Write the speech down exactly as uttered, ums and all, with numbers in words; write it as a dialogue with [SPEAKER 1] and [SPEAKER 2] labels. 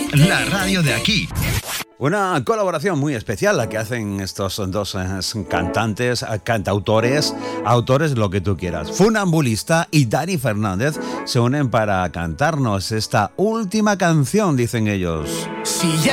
[SPEAKER 1] la radio de aquí.
[SPEAKER 2] Una colaboración muy especial la que hacen estos dos eh, cantantes, cantautores, autores, lo que tú quieras. Funambulista y Dani Fernández se unen para cantarnos esta última canción, dicen ellos.
[SPEAKER 1] Si ya